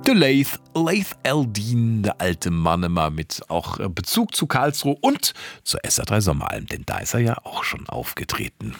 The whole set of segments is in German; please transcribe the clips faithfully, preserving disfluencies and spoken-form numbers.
Der Laith, Laith Eldin, der alte Mann immer mit auch Bezug zu Karlsruhe und zur S R drei Sommeralm, denn da ist er ja auch schon aufgetreten.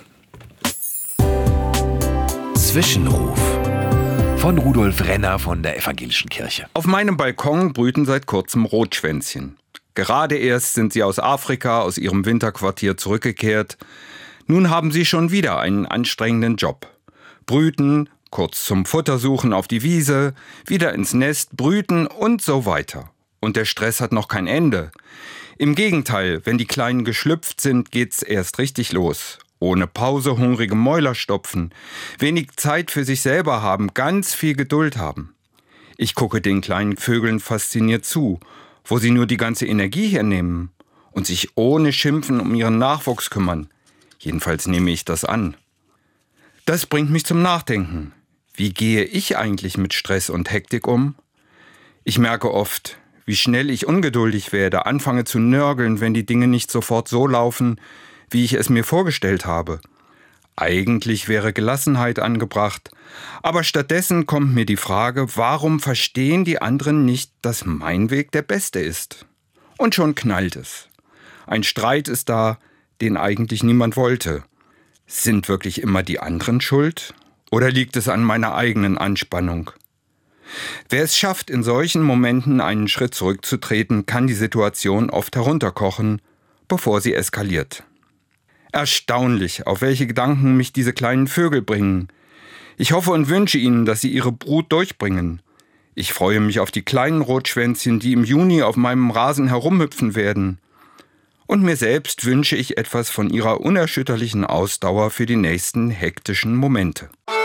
Zwischenruf von Rudolf Renner von der Evangelischen Kirche. Auf meinem Balkon brüten seit kurzem Rotschwänzchen. Gerade erst sind sie aus Afrika, aus ihrem Winterquartier zurückgekehrt. Nun haben sie schon wieder einen anstrengenden Job. Brüten, kurz zum Futtersuchen auf die Wiese, wieder ins Nest, brüten und so weiter. Und der Stress hat noch kein Ende. Im Gegenteil, wenn die Kleinen geschlüpft sind, geht's erst richtig los. Ohne Pause hungrige Mäuler stopfen, wenig Zeit für sich selber haben, ganz viel Geduld haben. Ich gucke den kleinen Vögeln fasziniert zu, wo sie nur die ganze Energie hernehmen und sich ohne Schimpfen um ihren Nachwuchs kümmern. Jedenfalls nehme ich das an. Das bringt mich zum Nachdenken. Wie gehe ich eigentlich mit Stress und Hektik um? Ich merke oft, wie schnell ich ungeduldig werde, anfange zu nörgeln, wenn die Dinge nicht sofort so laufen, wie ich es mir vorgestellt habe. Eigentlich wäre Gelassenheit angebracht, aber stattdessen kommt mir die Frage, warum verstehen die anderen nicht, dass mein Weg der beste ist? Und schon knallt es. Ein Streit ist da, den eigentlich niemand wollte. Sind wirklich immer die anderen schuld? Oder liegt es an meiner eigenen Anspannung? Wer es schafft, in solchen Momenten einen Schritt zurückzutreten, kann die Situation oft herunterkochen, bevor sie eskaliert. Erstaunlich, auf welche Gedanken mich diese kleinen Vögel bringen. Ich hoffe und wünsche ihnen, dass sie ihre Brut durchbringen. Ich freue mich auf die kleinen Rotschwänzchen, die im Juni auf meinem Rasen herumhüpfen werden. Und mir selbst wünsche ich etwas von ihrer unerschütterlichen Ausdauer für die nächsten hektischen Momente.